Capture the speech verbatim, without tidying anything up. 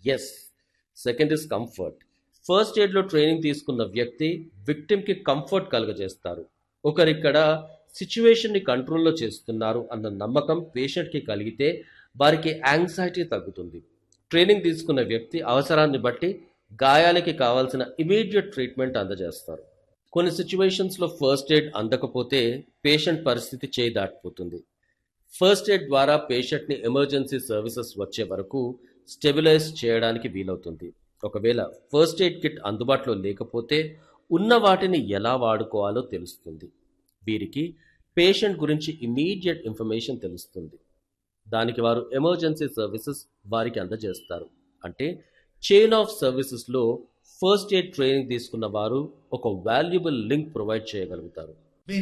Yes. Second is comfort. First ఎయిడ్లో training తీసుకున్న వ్యక్తి విక్టిమ్కి comfort కలుగజేస్తారు. ఒకరిక్కడ సిచ్యువేషన్ని కంట్రోల్లో చేస్తున్నారు అన్న నమ్మకం పేషెంట్కి కలిగితే వారికి యాంగ్జైటీ తగ్గుతుంది. ట్రైనింగ్ తీసుకున్న వ్యక్తి అవసరాన్ని బట్టి గాయాలకి కావాల్సిన ఇమీడియట్ ట్రీట్మెంట్ అందజేస్తారు. కొన్ని సిచ్యువేషన్స్లో ఫస్ట్ ఎయిడ్ అందకపోతే పేషెంట్ పరిస్థితి చేయి దాటిపోతుంది. ఫస్ట్ ఎయిడ్ ద్వారా పేషెంట్ని ఎమర్జెన్సీ సర్వీసెస్ వచ్చే వరకు స్టెబిలైజ్ చేయడానికి వీలవుతుంది. ఒకవేళ ఫస్ట్ ఎయిడ్ కిట్ అందుబాటులో లేకపోతే ఉన్న వాటిని ఎలా వాడుకోవాలో తెలుస్తుంది. వీరికి పేషెంట్ గురించి ఇమీడియట్ ఇన్ఫర్మేషన్ తెలుస్తుంది. దానికి వారు ఎమర్జెన్సీ సర్వీసెస్ వారికి అందజేస్తారు. అంటే చైన్ ఆఫ్ సర్వీసెస్లో ఫస్ట్ ఎయిడ్ ట్రైనింగ్ తీసుకున్న వారు ఒక వాల్యుబుల్ లింక్ ప్రొవైడ్ చేయగలుగుతారు.